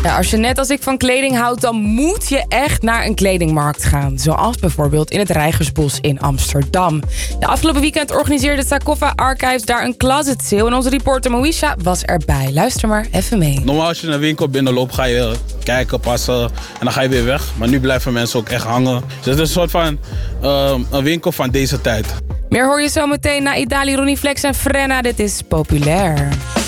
Ja, als je net als ik van kleding houdt, dan moet je echt naar een kledingmarkt gaan. Zoals bijvoorbeeld in het Reigersbos in Amsterdam. De afgelopen weekend organiseerde Sakoffa Archives daar een closet sale. En onze reporter Moesha was erbij. Luister maar even mee. Normaal als je een winkel binnenloopt, ga je kijken, passen en dan ga je weer weg. Maar nu blijven mensen ook echt hangen. Dus het is een soort van een winkel van deze tijd. Meer hoor je zo meteen na Idali, Ronnie Flex en Frenna. Dit is Populair.